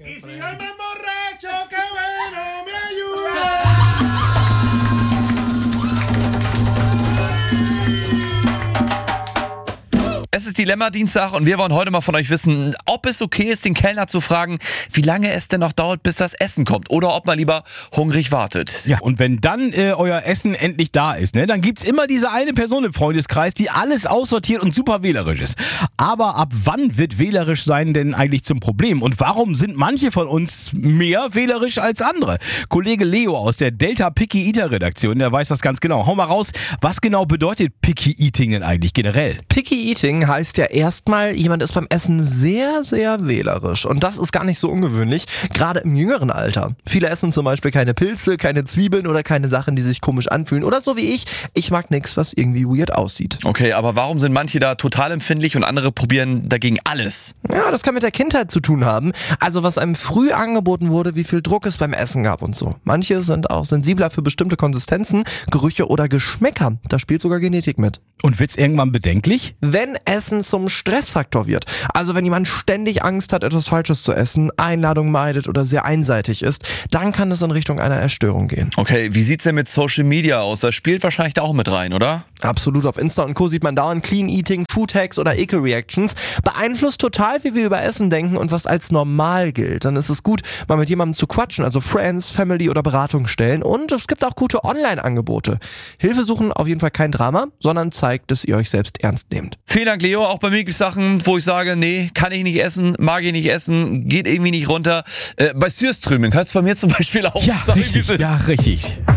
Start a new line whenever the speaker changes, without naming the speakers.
Y si yo me emborracho, que bueno me ayuda.
Es ist Dilemma-Dienstag und wir wollen heute mal von euch wissen, ob es okay ist, den Kellner zu fragen, wie lange es denn noch dauert, bis das Essen kommt. Oder ob man lieber hungrig wartet.
Ja, und wenn dann euer Essen endlich da ist, ne, dann gibt's immer diese eine Person im Freundeskreis, die alles aussortiert und super wählerisch ist. Aber ab wann wird wählerisch sein denn eigentlich zum Problem? Und warum sind manche von uns mehr wählerisch als andere? Kollege Leo aus der Delta Picky Eater Redaktion, der weiß das ganz genau. Hau mal raus, was genau bedeutet Picky Eating denn eigentlich generell?
Picky Eating heißt ja erstmal, jemand ist beim Essen sehr, sehr wählerisch. Und das ist gar nicht so ungewöhnlich, gerade im jüngeren Alter. Viele essen zum Beispiel keine Pilze, keine Zwiebeln oder keine Sachen, die sich komisch anfühlen. Oder so wie ich mag nichts, was irgendwie weird aussieht.
Okay, aber warum sind manche da total empfindlich und andere probieren dagegen alles?
Ja, das kann mit der Kindheit zu tun haben. Also was einem früh angeboten wurde, wie viel Druck es beim Essen gab und so. Manche sind auch sensibler für bestimmte Konsistenzen, Gerüche oder Geschmäcker. Da spielt sogar Genetik mit.
Und wird's irgendwann bedenklich?
Wenn Essen zum Stressfaktor wird, also wenn jemand ständig Angst hat, etwas Falsches zu essen, Einladungen meidet oder sehr einseitig ist, dann kann es in Richtung einer Erstörung gehen.
Okay, wie sieht's denn mit Social Media aus? Das spielt wahrscheinlich da auch mit rein, oder?
Absolut, auf Insta und Co. sieht man dauernd Clean Eating, Food Hacks oder Eco-Reactions. Beeinflusst total, wie wir über Essen denken und was als normal gilt. Dann ist es gut, mal mit jemandem zu quatschen, also Friends, Family oder Beratungsstellen. Und es gibt auch gute Online-Angebote. Hilfe suchen auf jeden Fall kein Drama, sondern zeigt, dass ihr euch selbst ernst nehmt.
Vielen Dank, Leo. Auch bei mir gibt's Sachen, wo ich sage, nee, kann ich nicht essen, mag ich nicht essen, geht irgendwie nicht runter. Bei Sürströming hört's bei mir zum Beispiel auf.
Ja,
Sag ich, wie es
richtig.
ist.
Ja, richtig.